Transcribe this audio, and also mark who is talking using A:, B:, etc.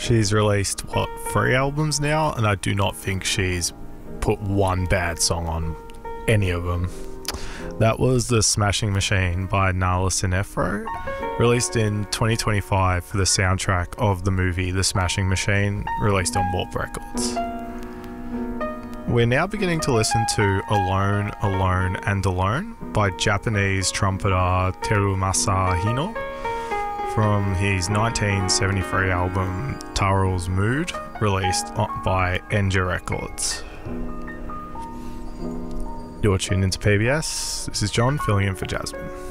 A: She's released, what, 3 albums now, and I do not think she's put one bad song on any of them. That was The Smashing Machine by Nala Sinefro, released in 2025 for the soundtrack of the movie The Smashing Machine, released on Warp Records. We're now beginning to listen to Alone, Alone and Alone by Japanese trumpeter Terumasa Hino from his 1973 album Taro's Mood, released by Enja Records. You're tuned into PBS. This is John filling in for Jasmine.